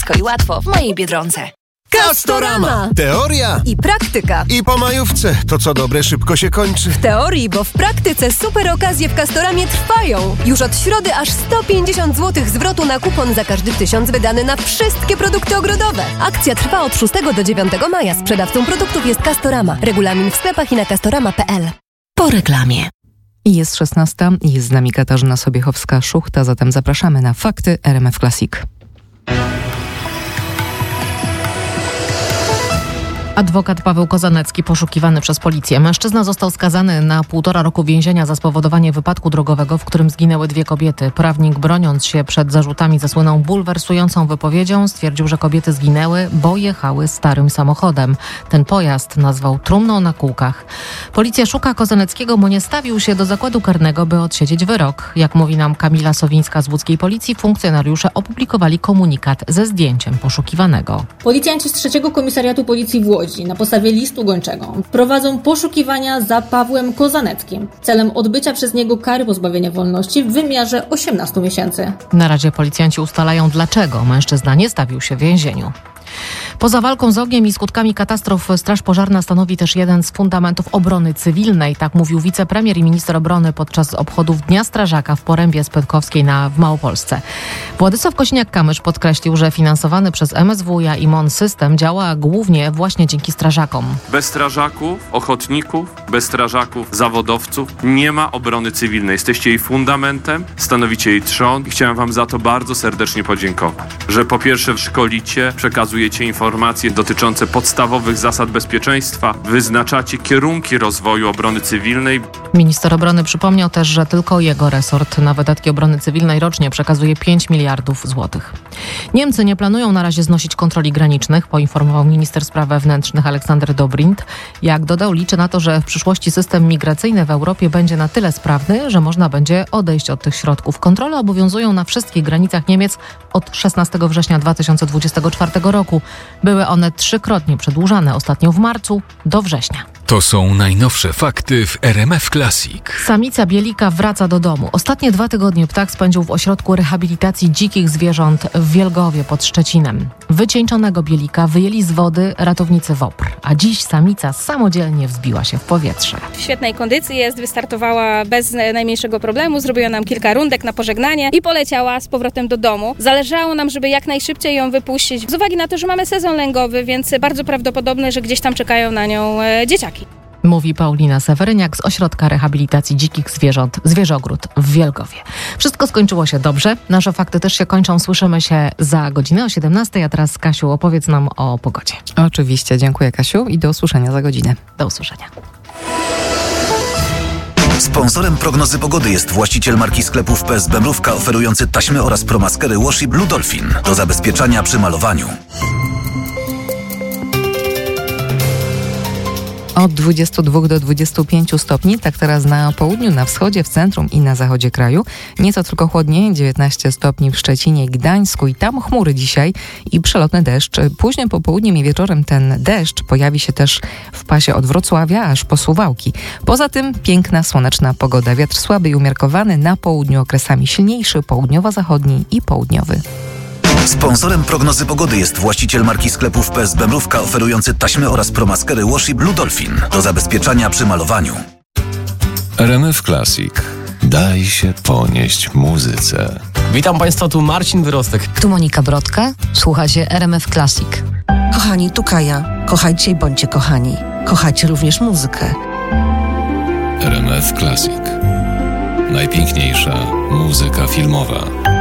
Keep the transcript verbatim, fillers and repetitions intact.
blisko i łatwo w mojej Biedronce. Castorama! Teoria i praktyka. I po majówce. To co dobre szybko się kończy. W teorii, bo w praktyce super okazje w Castoramie trwają. Już od środy aż sto pięćdziesiąt złotych zwrotu na kupon za każdy tysiąc wydany na wszystkie produkty ogrodowe. Akcja trwa od szóstego do dziewiątego maja. Sprzedawcą produktów jest Castorama. Regulamin w sklepach i na castorama kropka p l. Po reklamie. Jest szesnasta i jest z nami Katarzyna Sobiechowska-Szuchta, zatem zapraszamy na Fakty R M F Classic. Adwokat Paweł Kozanecki poszukiwany przez policję. Mężczyzna został skazany na półtora roku więzienia za spowodowanie wypadku drogowego, w którym zginęły dwie kobiety. Prawnik, broniąc się przed zarzutami, zasłynął bulwersującą wypowiedzią. Stwierdził, że kobiety zginęły, bo jechały starym samochodem. Ten pojazd nazwał trumną na kółkach. Policja szuka Kozaneckiego, bo nie stawił się do zakładu karnego, by odsiedzieć wyrok. Jak mówi nam Kamila Sowińska z łódzkiej policji, funkcjonariusze opublikowali komunikat ze zdjęciem poszukiwanego. Policjanci z trzeciego Komisariatu Policji w Łodzi na podstawie listu gończego prowadzą poszukiwania za Pawłem Kozaneckim celem odbycia przez niego kary pozbawienia wolności w wymiarze osiemnastu miesięcy. Na razie policjanci ustalają, dlaczego mężczyzna nie stawił się w więzieniu. Poza walką z ogniem i skutkami katastrof Straż Pożarna stanowi też jeden z fundamentów obrony cywilnej. Tak mówił wicepremier i minister obrony podczas obchodów Dnia Strażaka w Porębie Spytkowskiej na, w Małopolsce. Władysław Kosiniak-Kamysz podkreślił, że finansowany przez M S W i M O N system działa głównie właśnie dzięki strażakom. Bez strażaków, ochotników, bez strażaków, zawodowców nie ma obrony cywilnej. Jesteście jej fundamentem, stanowicie jej trzon i chciałem wam za to bardzo serdecznie podziękować. Że po pierwsze szkolicie, przekazujecie informacje dotyczące podstawowych zasad bezpieczeństwa, wyznaczacie kierunki rozwoju obrony cywilnej. Minister obrony przypomniał też, że tylko jego resort na wydatki obrony cywilnej rocznie przekazuje pięć miliardów złotych. Niemcy nie planują na razie znosić kontroli granicznych, poinformował minister spraw wewnętrznych Aleksander Dobrindt. Jak dodał, liczy na to, że w przyszłości system migracyjny w Europie będzie na tyle sprawny, że można będzie odejść od tych środków. Kontrole obowiązują na wszystkich granicach Niemiec od szesnastego września dwa tysiące dwudziestego czwartego roku. Były one trzykrotnie przedłużane, ostatnio w marcu do września. To są najnowsze fakty w R M F Classic. Samica bielika wraca do domu. Ostatnie dwa tygodnie ptak spędził w ośrodku rehabilitacji dzikich zwierząt w Wielgowie pod Szczecinem. Wycieńczonego bielika wyjęli z wody ratownicy WOPR, a dziś samica samodzielnie wzbiła się w powietrze. W świetnej kondycji jest, wystartowała bez najmniejszego problemu, zrobiła nam kilka rundek na pożegnanie i poleciała z powrotem do domu. Zależało nam, żeby jak najszybciej ją wypuścić, z uwagi na to, że mamy sezon lęgowy, więc bardzo prawdopodobne, że gdzieś tam czekają na nią e, dzieciaki. Mówi Paulina Seweryniak z Ośrodka Rehabilitacji Dzikich Zwierząt Zwierzogród w Wielgowie. Wszystko skończyło się dobrze. Nasze fakty też się kończą. Słyszymy się za godzinę o siedemnastej. A teraz, Kasiu, opowiedz nam o pogodzie. Oczywiście. Dziękuję, Kasiu, i do usłyszenia za godzinę. Do usłyszenia. Sponsorem prognozy pogody jest właściciel marki sklepów P S B Mrówka, oferujący taśmy oraz promaskery Washi Blue Dolphin do zabezpieczania przy malowaniu. Od dwudziestu dwóch do dwudziestu pięciu stopni, tak teraz na południu, na wschodzie, w centrum i na zachodzie kraju. Nieco tylko chłodniej, dziewiętnaście stopni w Szczecinie i Gdańsku i tam chmury dzisiaj i przelotny deszcz. Późnym popołudniem i wieczorem ten deszcz pojawi się też w pasie od Wrocławia aż po Suwałki. Poza tym piękna, słoneczna pogoda. Wiatr słaby i umiarkowany, na południu okresami silniejszy, południowo-zachodni i południowy. Sponsorem prognozy pogody jest właściciel marki sklepów P S B Mrówka, oferujący taśmy oraz promaskery Washi Blue Dolphin do zabezpieczania przy malowaniu. R M F Classic. Daj się ponieść muzyce. Witam Państwa, tu Marcin Wyrostek. Tu Monika Brodka. Słuchacie R M F Classic. Kochani, tu Kaja. Kochajcie i bądźcie kochani. Kochajcie również muzykę. R M F Classic. Najpiękniejsza muzyka filmowa.